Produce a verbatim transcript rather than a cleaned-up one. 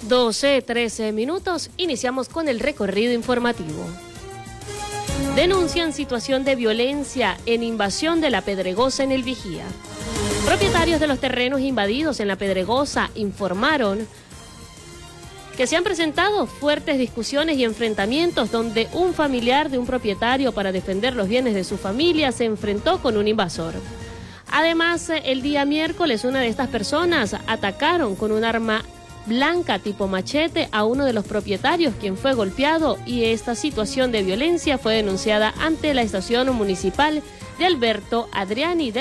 doce, trece minutos, iniciamos con el recorrido informativo. Denuncian situación de violencia en invasión de La Pedregosa en El Vigía. Propietarios de los terrenos invadidos en La Pedregosa informaron que se han presentado fuertes discusiones y enfrentamientos donde un familiar de un propietario para defender los bienes de su familia se enfrentó con un invasor. Además, el día miércoles una de estas personas atacaron con un arma blanca tipo machete a uno de los propietarios, quien fue golpeado, y esta situación de violencia fue denunciada ante la estación municipal de Alberto Adriani.